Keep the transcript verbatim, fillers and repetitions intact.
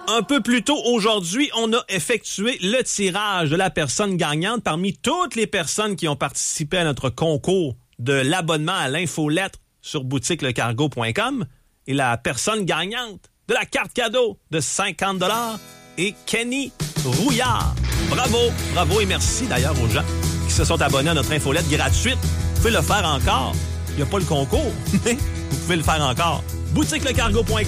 Un peu plus tôt aujourd'hui, on a effectué le tirage de la personne gagnante parmi toutes les personnes qui ont participé à notre concours de l'abonnement à l'infolettre sur boutique le cargo point com. Et la personne gagnante de la carte cadeau de cinquante dollars est Kenny Rouillard. Bravo, bravo et merci d'ailleurs aux gens qui se sont abonnés à notre infolette gratuite. Vous pouvez le faire encore. Il n'y a pas le concours, mais vous pouvez le faire encore. boutique le cargo point com.